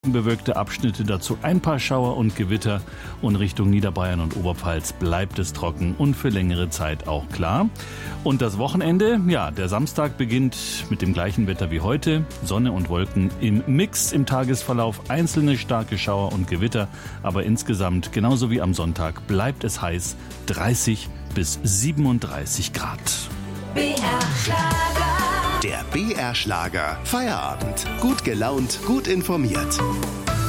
Bewölkte Abschnitte, dazu ein paar Schauer und Gewitter und Richtung Niederbayern und Oberpfalz bleibt es trocken und für längere Zeit auch klar. Und das Wochenende, ja, der Samstag beginnt mit dem gleichen Wetter wie heute, Sonne und Wolken im Mix im Tagesverlauf, einzelne starke Schauer und Gewitter, aber insgesamt, genauso wie am Sonntag, bleibt es heiß, 30 bis 37 Grad. BR Schlager. Der BR Schlager Feierabend. Gut gelaunt, gut informiert.